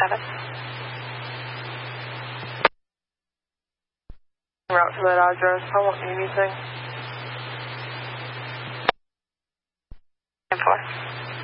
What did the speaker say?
7. Route to that address. I won't need anything. 4.